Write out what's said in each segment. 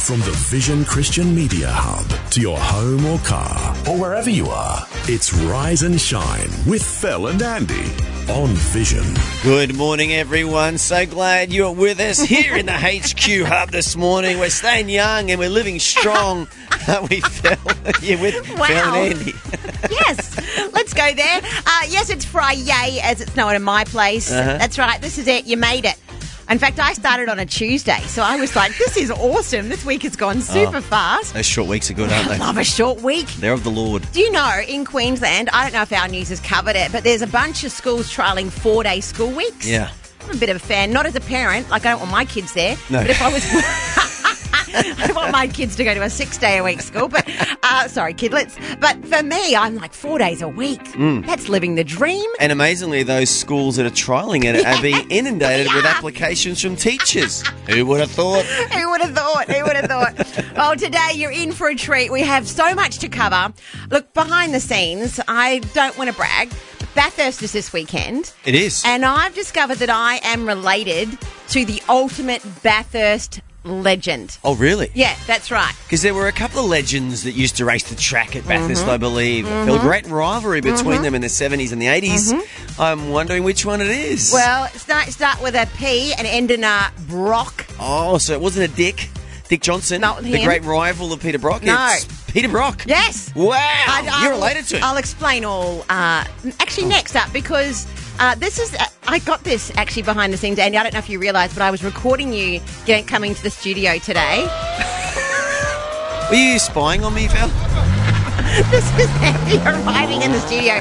From the Vision Christian Media Hub to your home or car or wherever you are, it's Rise and Shine with Phil and Andy on Vision. Good morning, everyone. So glad you're with us here in the HQ Hub this morning. We're staying young and we're living strong. Aren't we, Phil? You're with Phil and Andy. Yes, let's go there. Yes, it's Friday, as it's known in my place. That's right, this is it. You made it. In fact, I started on a Tuesday, so I was like, this is awesome. This week has gone super fast. Those short weeks are good, aren't they? I love a short week. They're of the Lord. Do you know, in Queensland, I don't know if our news has covered it, but there's a bunch of schools trialling 4-day school weeks. Yeah. I'm a bit of a fan, not as a parent, like I don't want my kids there, No. but if I was... I want my kids to go to a 6-day-a-week school, but sorry, kidlets. But for me, I'm like 4 days a week. That's living the dream. And amazingly, those schools that are trialling it are being inundated with applications from teachers. Who would have thought? Who would have thought? Who would have thought? Well, today you're in for a treat. We have so much to cover. Look, behind the scenes, I don't want to brag, but Bathurst is this weekend. It is. And I've discovered that I am related to the ultimate Bathurst legend. Oh, really? Yeah, that's right. Because there were a couple of legends that used to race the track at Bathurst, I believe. There was a great rivalry between them in the 70s and the 80s. I'm wondering which one it is. Well, start with a P and end in a Brock. Oh, so it wasn't a Dick Johnson, Not the him. great rival of Peter Brock. No. It's Peter Brock. Yes. Wow. You're related to him. I'll explain all actually next up, because this is I got this actually behind the scenes, Andy. I don't know if you realise, but I was recording you coming to the studio today. Were you spying on me, Phil? This is Andy arriving in the studio.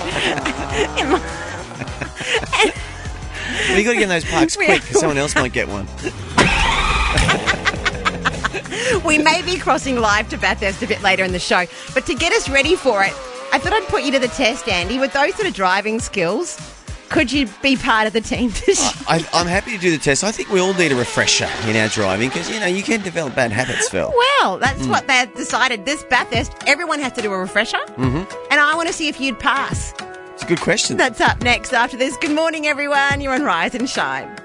Well, you got to get in those parks quick, because someone else might get one. We may be crossing live to Bathurst a bit later in the show, but to get us ready for it, I thought I'd put you to the test, Andy. With those sort of driving skills, could you be part of the team this year? I'm happy to do the test. I think we all need a refresher in our driving, because, you can develop bad habits, Phil. Well, that's what they've decided. This Bathurst, everyone has to do a refresher, and I want to see if you'd pass. It's a good question. That's up next after this. Good morning, everyone. You're on Rise and Shine.